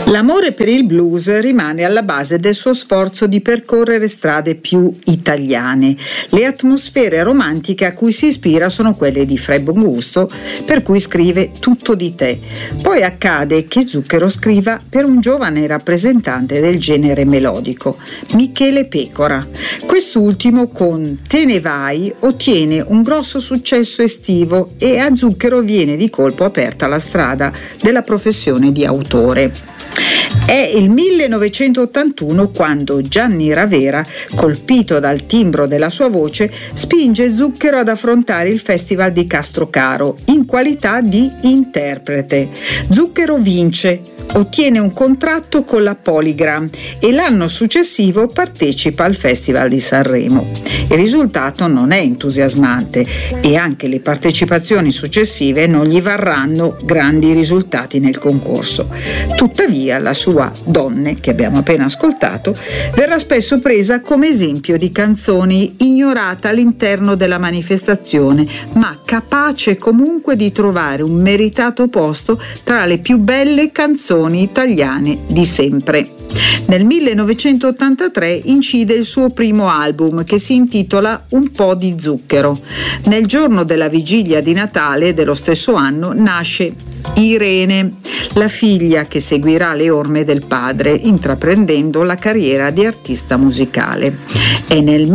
L'amore per il blues rimane alla base del suo sforzo di percorrere strade più italiane. Le atmosfere romantiche a cui si ispira sono quelle di Fra Buongusto, per cui scrive Tutto di te. Poi accade che Zucchero scriva per un giovane rappresentante del genere melodico, Michele Pecora. Quest'ultimo con Te ne vai ottiene un grosso successo estivo e a Zucchero viene di colpo aperta la strada della professione di autore. È il 1981 quando Gianni Ravera, colpito dal timbro della sua voce, spinge Zucchero ad affrontare il Festival di Castrocaro in qualità di interprete. Zucchero vince, ottiene un contratto con la Polygram e l'anno successivo partecipa al Festival di Sanremo. Il risultato non è entusiasmante e anche le partecipazioni successive non gli varranno grandi risultati nel concorso. Tuttavia la sua Donne, che abbiamo appena ascoltato, verrà spesso presa come esempio di canzoni ignorata all'interno della manifestazione, ma capace comunque di trovare un meritato posto tra le più belle canzoni italiane di sempre. Nel 1983 incide il suo primo album che si intitola Un po' di zucchero. Nel giorno della vigilia di Natale dello stesso anno nasce Irene, la figlia che seguirà le orme del padre, intraprendendo la carriera di artista musicale. È nel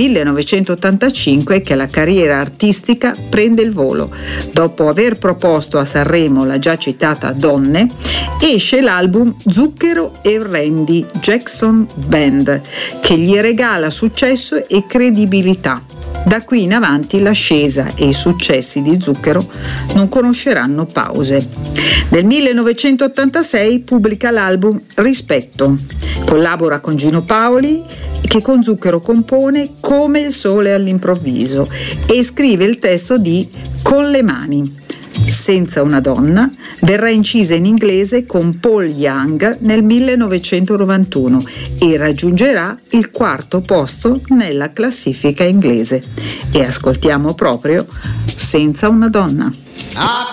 1985 che la carriera artistica prende il volo. Dopo aver proposto a Sanremo la già citata Donne, esce l'album Zucchero e Randy Jackson Band, che gli regala successo e credibilità. Da qui in avanti l'ascesa e i successi di Zucchero non conosceranno pause. Nel 1986 pubblica l'album Rispetto, collabora con Gino Paoli, che con Zucchero compone Come il sole all'improvviso e scrive il testo di Con le mani. Senza una donna verrà incisa in inglese con Paul Young nel 1991 e raggiungerà il 4° posto nella classifica inglese. E ascoltiamo proprio Senza una donna.